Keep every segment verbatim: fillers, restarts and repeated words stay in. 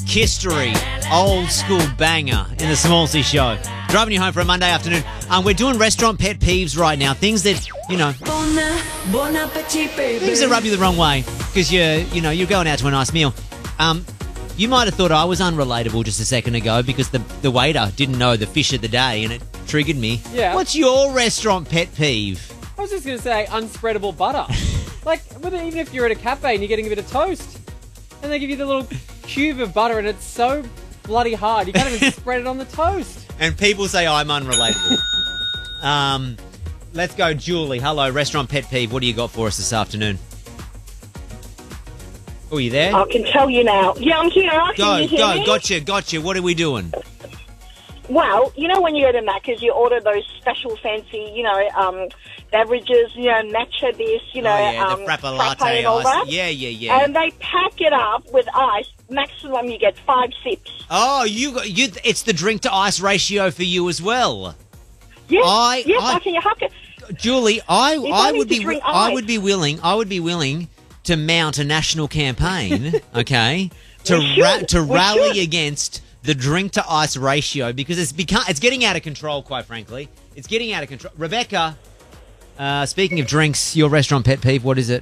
Kistery, old school banger in the Smallsy Show. Driving you home for a Monday afternoon. Um, we're doing restaurant pet peeves right now. Things that, you know, things that rub you the wrong way because you're, you know, you're going out to a nice meal. Um, you might have thought I was unrelatable just a second ago because the, the waiter didn't know the fish of the day and it triggered me. Yeah. What's your restaurant pet peeve? I was just going to say unspreadable butter. Like, whether, even if you're at a cafe and you're getting a bit of toast and they give you the little cube of butter and it's so bloody hard, you can't even spread it on the toast. And people say I'm unrelatable. um, let's go, Julie. Hello, restaurant pet peeve. What do you got for us this afternoon? Oh, are you there? I can tell you now. Yeah, I'm here. Can Go, you hear go, me? gotcha, gotcha. What are we doing? Well, you know when you go to Macca's, you order those special fancy, you know, um, beverages, you know, matcha this, you know, oh, yeah, um, the frappa frappe latte and all ice. that. Yeah, yeah, yeah. And they pack it up with ice. Maximum you get five sips. Oh, you got you. It's the drink to ice ratio for you as well. Yes, I, yes, I, I can you hack it. Julie, I, You I don't would need to be, drink I ice. would be willing, I would be willing to mount a national campaign, okay, to We should. ra- to We rally should. against the drink to ice ratio because it's become, it's getting out of control. Quite frankly, it's getting out of control. Rebecca, uh, speaking of drinks, your restaurant pet peeve, what is it?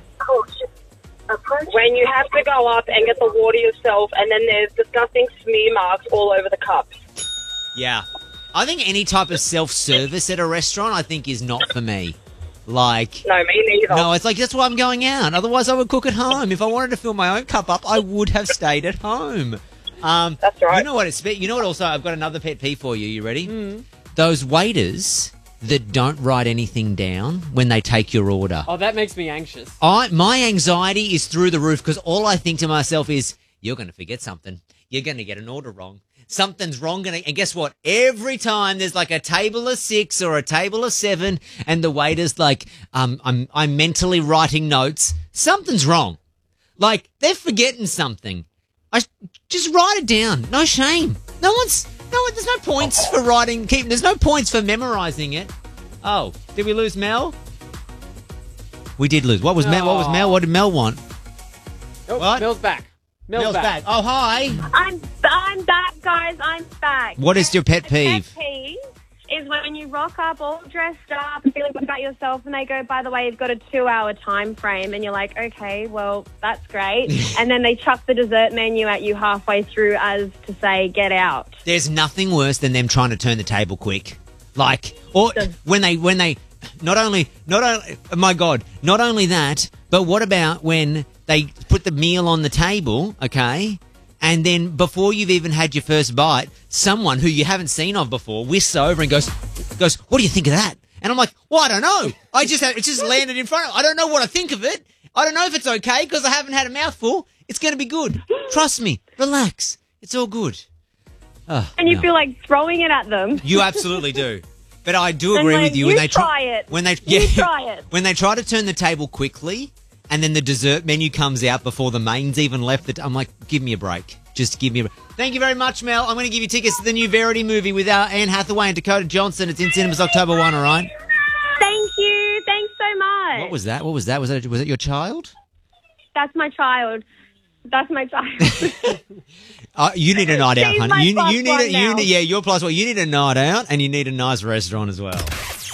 When you have to go up and get the water yourself and then there's disgusting smear marks all over the cups. Yeah. I think any type of self-service at a restaurant, I think, is not for me. Like... No, me neither. No, it's like, that's why I'm going out. Otherwise, I would cook at home. If I wanted to fill my own cup up, I would have stayed at home. Um, That's right. You know what? It's, you know what also, I've got another pet peeve for you. You ready? Mm. Those waiters that don't write anything down when they take your order. Oh, that makes me anxious. I My anxiety is through the roof because all I think to myself is, you're going to forget something. You're going to get an order wrong. Something's wrong. Gonna, and guess what? Every time there's like a table of six or a table of seven and the waiter's like, um, I'm, I'm mentally writing notes, something's wrong. Like, they're forgetting something. I Just write it down. No shame. No one's... No, there's no points for writing. Keep. There's no points for memorising it. Oh, did we lose Mel? We did lose. What was Mel? What was Mel? What did Mel want? Oh, What? Mel's back. Mel's, Mel's back. Oh, hi. I'm I'm back, guys. I'm back. What is your pet A peeve? Pet peeve is when you rock up all dressed up and feeling good about yourself, and they go, by the way, you've got a two-hour time frame, and you're like, okay, well, that's great. And then they chuck the dessert menu at you halfway through as to say, get out. There's nothing worse than them trying to turn the table quick. Like, or when they, when they, not only, not only, oh my God, not only that, but what about when they put the meal on the table, okay, and then before you've even had your first bite, someone who you haven't seen of before whisks over and goes, goes, what do you think of that? And I'm like, well, I don't know. I just have, it just landed in front of me. I don't know what I think of it. I don't know if it's okay because I haven't had a mouthful. It's going to be good. Trust me. Relax. It's all good. Oh, And you no. feel like throwing it at them. You absolutely do. But I do And agree like, with you. you when they try it. When they, You yeah, try it. When they try to turn the table quickly and then the dessert menu comes out before the main's even left, the, I'm like, give me a break. Just give me a break. Thank you very much, Mel. I'm going to give you tickets to the new Verity movie with uh, Anne Hathaway and Dakota Johnson. It's in cinemas October first, all right? Thank you. Thanks so much. What was that? What was that? Was that was it your child? That's my child. That's my child. Uh, you need a night out, She's honey. my You, plus you need one a, you now. need, yeah, your plus one. You need a night out and you need a nice restaurant as well.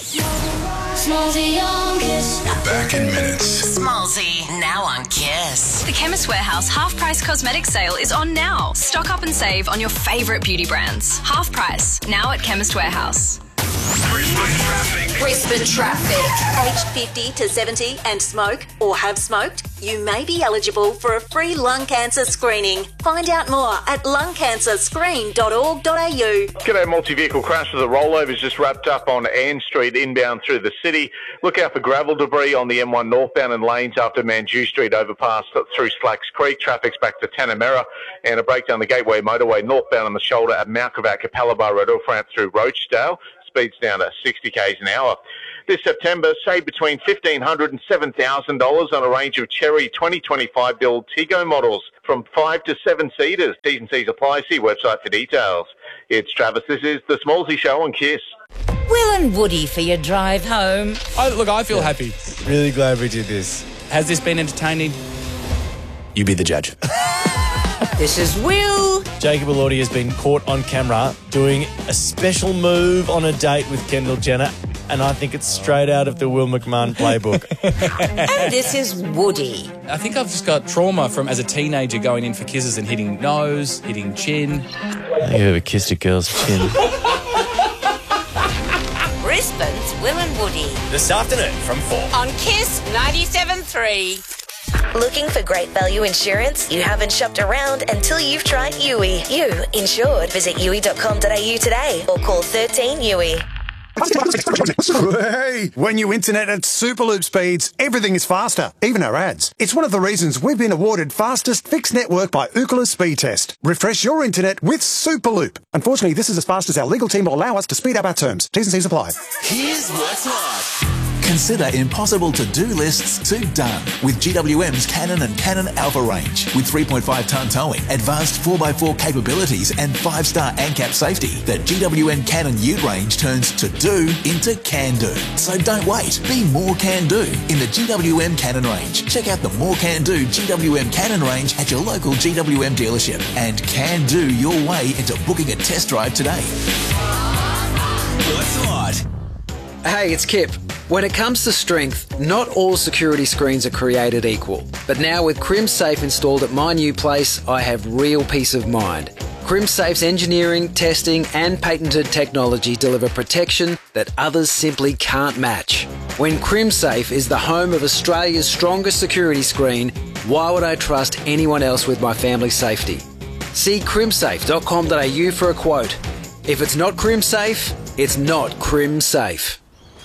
We're back in minutes. Smallsy, now on Kiss. The Chemist Warehouse Half Price Cosmetic Sale is on now. Stock up and save on your favourite beauty brands. Half price, now at Chemist Warehouse. Brisbane traffic. Brisbane traffic. Aged fifty to seventy and smoke or have smoked? You may be eligible for a free lung cancer screening. Find out more at lung cancer screen dot org dot a u. G'day, multi-vehicle crash with the rollovers just wrapped up on Ann Street inbound through the city. Look out for gravel debris on the M one northbound and lanes after Manjoo Street overpass through Slacks Creek. Traffic's back to Tanamera and a breakdown the Gateway motorway northbound on the shoulder at Mount Gravatt, Capalaba Road, Front through Rochdale. Speeds down to sixty k's an hour. This September, save between fifteen hundred dollars and seven thousand dollars on a range of Cherry twenty twenty-five build Tigo models from five to seven seaters. T's and C's apply. See website for details. It's Travis. This is The Smallsy Show on Kiss. Will and Woody for your drive home. I, look, I feel happy. Really glad we did this. Has this been entertaining? You be the judge. This is Will. Jacob Elordi has been caught on camera doing a special move on a date with Kendall Jenner, and I think it's straight out of the Will McMahon playbook. And this is Woody. I think I've just got trauma from as a teenager going in for kisses and hitting nose, hitting chin. Have you ever kissed a girl's chin? Brisbane's Will and Woody. This afternoon from four. On Kiss ninety-seven point three. Looking for great value insurance? You haven't shopped around until you've tried U I. You insured. Visit U I dot com dot a u today or call thirteen U I. Hey, when you internet at Superloop speeds, everything is faster, even our ads. It's one of the reasons we've been awarded fastest fixed network by Ookla Speed Test. Refresh your internet with Superloop. Unfortunately, this is as fast as our legal team will allow us to speed up our terms. T's and C's apply. Here's what's hot. Consider impossible to-do lists to done with G W M's Canon and Canon Alpha range. With three point five tonne towing, advanced four by four capabilities and five star ANCAP safety, the G W M Canon Ute range turns to-do into can-do. So don't wait. Be more can-do in the G W M Canon range. Check out the more can-do G W M Canon range at your local G W M dealership and can-do your way into booking a test drive today. What's hot? Hey, it's Kip. When it comes to strength, not all security screens are created equal. But now with CrimSafe installed at my new place, I have real peace of mind. CrimSafe's engineering, testing and patented technology deliver protection that others simply can't match. When CrimSafe is the home of Australia's strongest security screen, why would I trust anyone else with my family's safety? See crimsafe dot com dot a u for a quote. If it's not CrimSafe, it's not CrimSafe.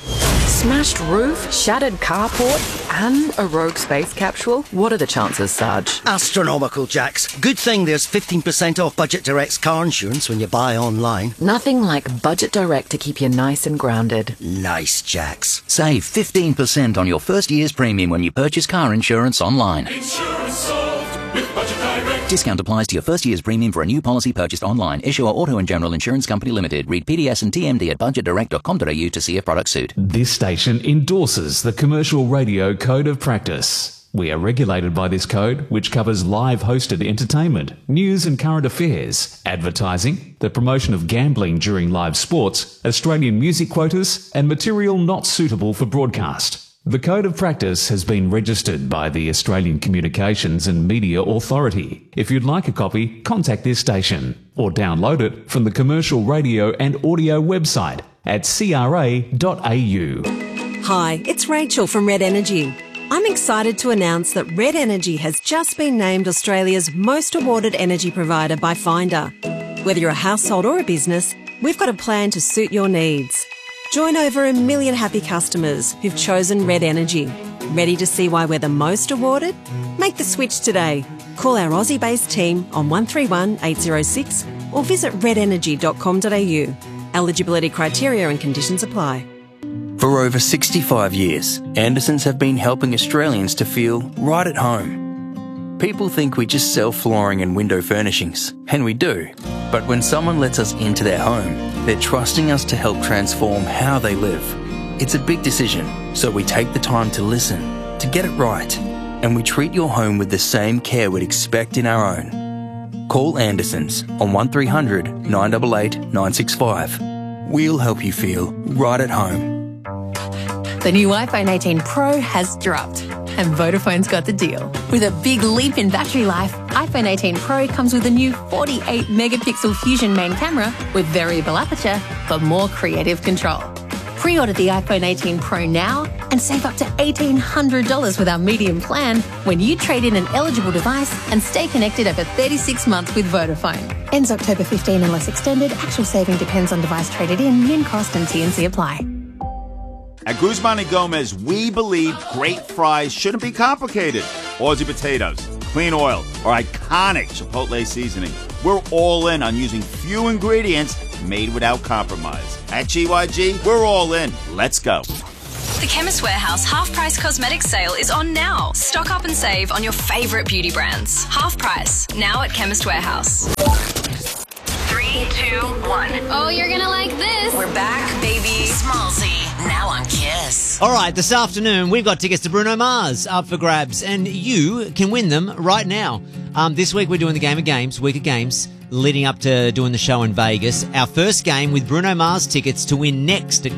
Smashed roof, shattered carport, and a rogue space capsule? What are the chances, Sarge? Astronomical, Jax. Good thing there's fifteen percent off Budget Direct's car insurance when you buy online. Nothing like Budget Direct to keep you nice and grounded. Nice, Jax. Save fifteen percent on your first year's premium when you purchase car insurance online. Insurance solved with Budget Direct. Discount applies to your first year's premium for a new policy purchased online. Issuer Auto and General Insurance Company Limited. Read P D S and T M D at budget direct dot com dot a u to see if products suit. This station endorses the Commercial Radio Code of Practice. We are regulated by this code, which covers live hosted entertainment, news and current affairs, advertising, the promotion of gambling during live sports, Australian music quotas, and material not suitable for broadcast. The Code of Practice has been registered by the Australian Communications and Media Authority. If you'd like a copy, contact this station or download it from the Commercial Radio and Audio website at c r a dot a u. Hi, it's Rachel from Red Energy. I'm excited to announce that Red Energy has just been named Australia's most awarded energy provider by Finder. Whether you're a household or a business, we've got a plan to suit your needs. Join over a million happy customers who've chosen Red Energy. Ready to see why we're the most awarded? Make the switch today. Call our Aussie-based team on one three one, eight zero six or visit red energy dot com dot a u. Eligibility criteria and conditions apply. For over sixty-five years, Andersons have been helping Australians to feel right at home. People think we just sell flooring and window furnishings, and we do. But when someone lets us into their home, they're trusting us to help transform how they live. It's a big decision, so we take the time to listen, to get it right, and we treat your home with the same care we'd expect in our own. Call Andersons on one three hundred, nine eight eight, nine six five. We'll help you feel right at home. The new iPhone eighteen Pro has dropped, and Vodafone's got the deal. With a big leap in battery life, iPhone eighteen Pro comes with a new forty-eight megapixel Fusion main camera with variable aperture for more creative control. Pre-order the iPhone eighteen Pro now and save up to eighteen hundred dollars with our medium plan when you trade in an eligible device and stay connected over thirty-six months with Vodafone. Ends October fifteenth unless extended. Actual saving depends on device traded in, min cost and T and C apply. At Guzman and Gomez, we believe great fries shouldn't be complicated. Aussie potatoes, clean oil, or iconic Chipotle seasoning. We're all in on using few ingredients made without compromise. At G Y G, we're all in. Let's go. The Chemist Warehouse Half Price Cosmetics Sale is on now. Stock up and save on your favourite beauty brands. Half price, now at Chemist Warehouse. Three, two, one. Oh, you're gonna like this. We're back, baby. Smallsy. Now on Kiss. All right, this afternoon we've got tickets to Bruno Mars up for grabs, and you can win them right now. Um, this week we're doing the Game of Games, Week of Games, leading up to doing the show in Vegas. Our first game with Bruno Mars tickets to win next at